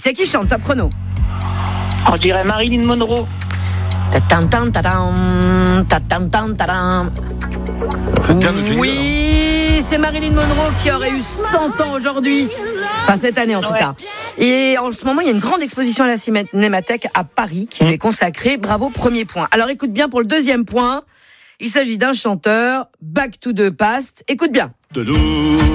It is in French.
C'est qui chante? Top chrono. On dirait Marilyn Monroe. Faites bien le jingle. Oui, c'est Marilyn Monroe qui aurait eu 100 ans aujourd'hui. Enfin, cette année en tout cas. Et en ce moment, il y a une grande exposition à la Cinémathèque à Paris qui lui est consacrée. Bravo, premier point. Alors écoute bien pour le deuxième point. Il s'agit d'un chanteur, Back to the Past. Écoute bien.